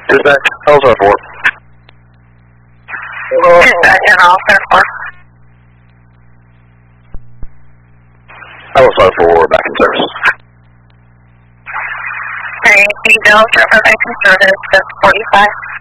Dispatch, Alpha 4. Dispatch and Alpha 4. Alpha 4, back in service. Alright, Delta for back in service, that's 45.